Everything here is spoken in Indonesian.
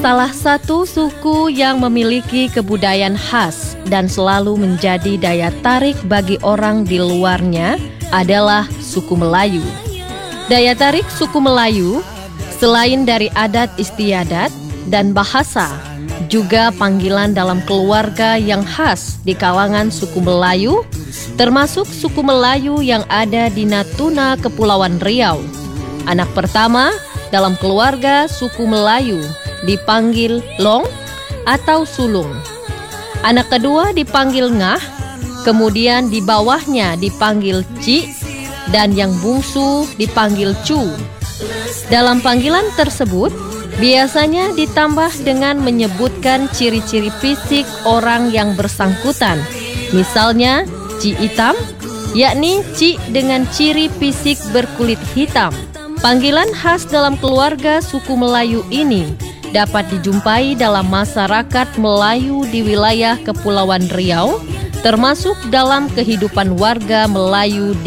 Salah satu suku yang memiliki kebudayaan khas dan selalu menjadi daya tarik bagi orang di luarnya adalah suku Melayu. Daya tarik suku Melayu, selain dari adat istiadat dan bahasa, juga panggilan dalam keluarga yang khas di kalangan suku Melayu, termasuk suku Melayu yang ada di Natuna, Kepulauan Riau. Anak pertama dalam keluarga suku Melayu dipanggil Long atau Sulung. Anak kedua dipanggil Ngah, kemudian di bawahnya dipanggil Ci, dan yang bungsu dipanggil Cu. Dalam panggilan tersebut, biasanya ditambah dengan menyebutkan ciri-ciri fisik orang yang bersangkutan. Misalnya, Ci hitam, yakni Ci dengan ciri fisik berkulit hitam. Panggilan khas dalam keluarga suku Melayu ini dapat dijumpai dalam masyarakat Melayu di wilayah Kepulauan Riau, termasuk dalam kehidupan warga Melayu